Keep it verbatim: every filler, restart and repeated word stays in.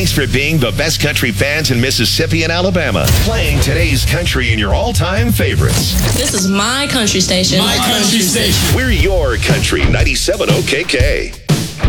Thanks for being the best country fans in Mississippi and Alabama. Playing today's country and your all-time favorites. This is my country station. My country station. We're your country, ninety-seven O K K.